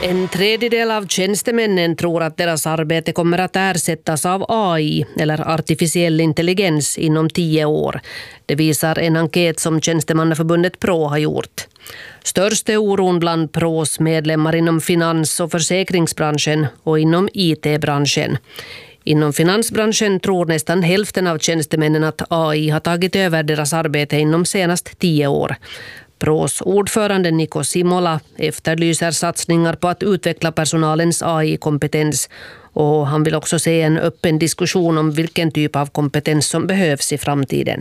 En tredjedel av tjänstemännen tror att deras arbete kommer att ersättas av AI eller artificiell intelligens inom 10 år. Det visar en enkät som tjänstemannaförbundet Pro har gjort. Störst är oron bland Pros medlemmar inom finans- och försäkringsbranschen och inom IT-branschen. Inom finansbranschen tror nästan hälften av tjänstemännen att AI har tagit över deras arbete inom senast 10 år. Pros ordförande Niko Simola efterlyser satsningar på att utveckla personalens AI-kompetens och han vill också se en öppen diskussion om vilken typ av kompetens som behövs i framtiden.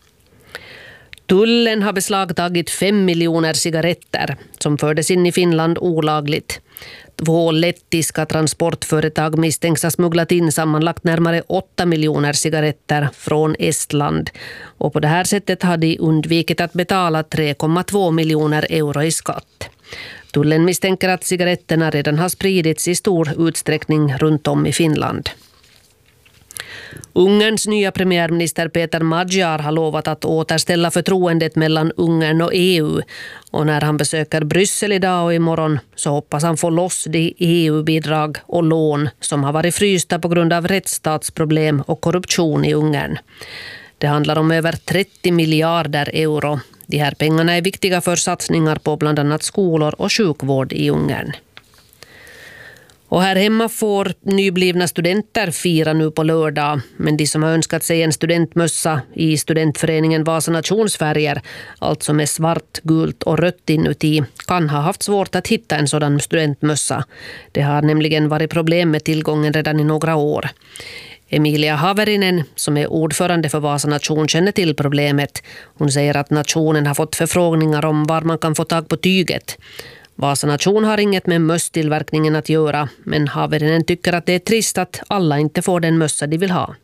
Tullen har beslagtagit 5 miljoner cigaretter som fördes in i Finland olagligt. 2 lettiska transportföretag misstänks ha smugglat in sammanlagt närmare 8 miljoner cigaretter från Estland. Och på det här sättet har de undvikit att betala 3,2 miljoner euro i skatt. Tullen misstänker att cigaretterna redan har spridits i stor utsträckning runt om i Finland. Ungerns nya premiärminister Peter Magyar har lovat att återställa förtroendet mellan Ungern och EU. Och när han besöker Bryssel idag och imorgon så hoppas han få loss de EU-bidrag och lån som har varit frysta på grund av rättsstatsproblem och korruption i Ungern. Det handlar om över 30 miljarder euro. De här pengarna är viktiga för satsningar på bland annat skolor och sjukvård i Ungern. Och här hemma får nyblivna studenter fira nu på lördag. Men de som har önskat sig en studentmössa i studentföreningen Vasa nationsfärger, alltså med svart, gult och rött inuti, kan ha haft svårt att hitta en sådan studentmössa. Det har nämligen varit problem med tillgången redan i några år. Emilia Haverinen, som är ordförande för Vasa nation, känner till problemet. Hon säger att nationen har fått förfrågningar om var man kan få tag på tyget. Vasa nation har inget med mösstillverkningen att göra, men Haverinen tycker att det är trist att alla inte får den mössa de vill ha.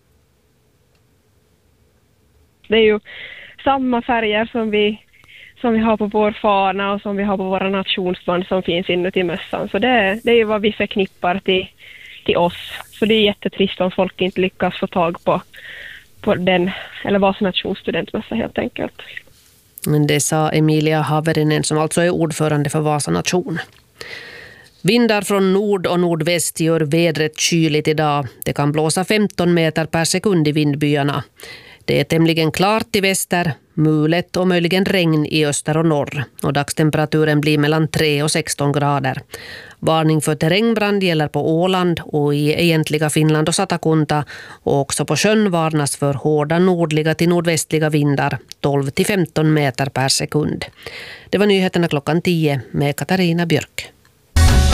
Det är ju samma färger som vi har på vår fana och som vi har på våra nationsband som finns inuti mössan. Så det är ju vad vi förknippar till oss. Så det är jättetrist om folk inte lyckas få tag på den, eller Vasa nations studentmössa helt enkelt. Men det sa Emilia Haverinen som alltså är ordförande för Vasa nation. Vindar från nord och nordväst gör vädret kyligt idag. Det kan blåsa 15 meter per sekund i vindbyarna. Det är tämligen klart i väster, mulet och möjligen regn i öster och norr. Och dagstemperaturen blir mellan 3 och 16 grader. Varning för terrängbrand gäller på Åland och i egentliga Finland och Satakunta. Och också på sjön varnas för hårda nordliga till nordvästliga vindar, 12 till 15 meter per sekund. Det var nyheterna klockan 10 med Katarina Björk.